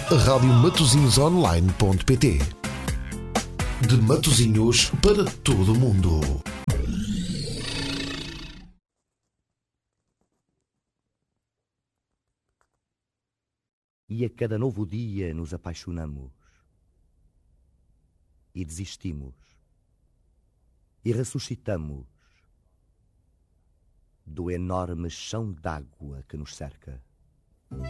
Rádio Matosinhosonline.pt. De Matosinhos para todo o mundo. E a cada novo dia nos apaixonamos e desistimos e ressuscitamos do enorme chão d'água que nos cerca.